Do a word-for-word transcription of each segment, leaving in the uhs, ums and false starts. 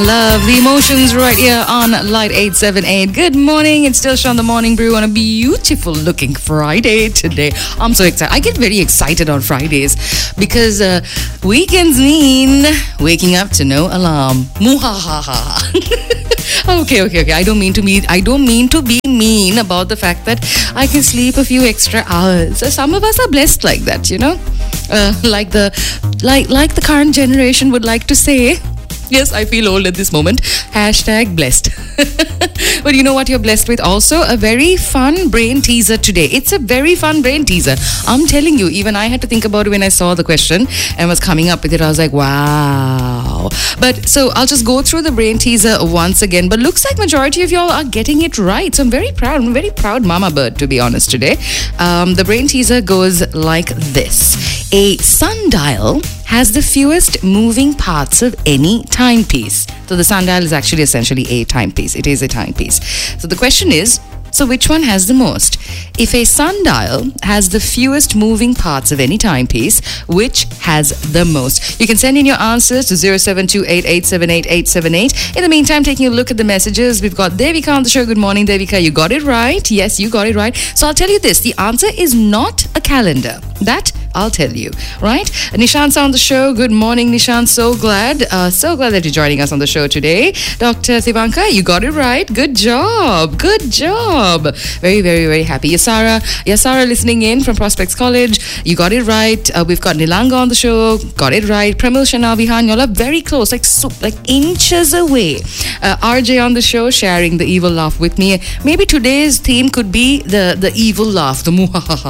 Love the emotions right here on Light eight seven eight. Good morning. It's still Sean the Morning Brew on a beautiful looking Friday today. I'm so excited. I get very excited on Fridays because uh, weekends mean waking up to no alarm. Muhahaha. Okay, okay, okay. I don't mean to be. I don't mean to be mean about the fact that I can sleep a few extra hours. Some of us are blessed like that, you know, uh, like the like like the current generation would like to say. Yes, I feel old at this moment. Hashtag blessed. But you know what you're blessed with also? A very fun brain teaser today. It's a very fun brain teaser. I'm telling you, even I had to think about it when I saw the question and was coming up with it. I was like, wow. But so I'll just go through the brain teaser once again. But looks like majority of y'all are getting it right. So I'm very proud. I'm a very proud mama bird, to be honest, today. Um, the brain teaser goes like this. A sundial has the fewest moving parts of any timepiece. So the sundial is actually essentially a timepiece. It is a timepiece. So the question is, so which one has the most? If a sundial has the fewest moving parts of any timepiece, which has the most? You can send in your answers to zero seven two eight eight seven eight eight seven eight. In the meantime, taking a look at the messages, we've got Devika on the show. Good morning, Devika. You got it right. Yes, you got it right. So I'll tell you this. The answer is not a calendar. That I'll tell you, right? Nishant's on the show. Good morning, Nishant. So glad, uh, so glad that you're joining us on the show today. Doctor Sivanka, you got it right. Good job. Good job. Very, very, very happy. Yasara, Yasara listening in from Prospects College. You got it right. Uh, we've got Nilanga on the show. Got it right. Pramil Shanavihan, y'all are very close, like so, like inches away. Uh, R J on the show, sharing the evil laugh with me. Maybe today's theme could be the, the evil laugh, the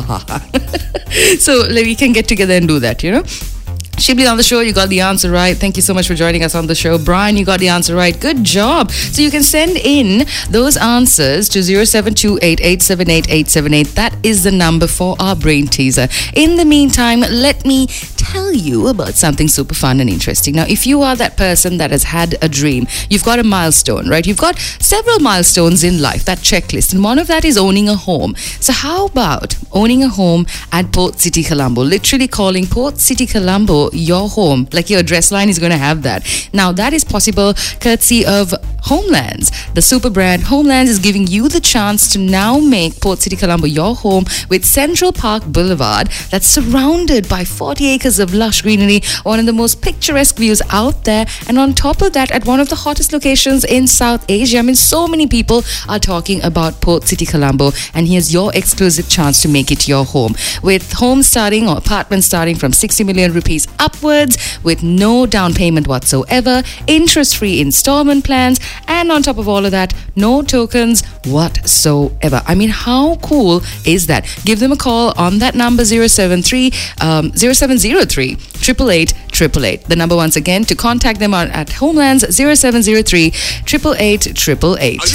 muhahaha. So we can get together and do that, you know. Shibli on the show, you got the answer right. Thank you so much for joining us on the show. Brian, you got the answer right. Good job. So you can send in those answers to zero seven two eight eight seven eight eight seven eight. That is the number for our brain teaser. In the meantime, let me tell you about something super fun and interesting. Now, if you are that person that has had a dream, you've got a milestone, right? You've got several milestones in life, that checklist, and one of that is owning a home. So how about owning a home at Port City, Colombo? Literally calling Port City, Colombo your home, like your address line is going to have that. Now that is possible courtesy of Homelands. The super brand Homelands is giving you the chance to now make Port City, Colombo your home with Central Park Boulevard that's surrounded by forty acres of lush greenery, one of the most picturesque views out there, and on top of that at one of the hottest locations in South Asia. I mean, so many people are talking about Port City, Colombo, and here's your exclusive chance to make it your home with homes starting or apartments starting from sixty million rupees upwards, with no down payment whatsoever, interest-free installment plans, and on top of all of that, no tokens whatsoever. I mean, how cool is that? Give them a call on that number zero seven three um, zero seven zero three eight eight eight eight eight. The number once again to contact them on at Homelands zero seven zero three eight eight eight eight eight.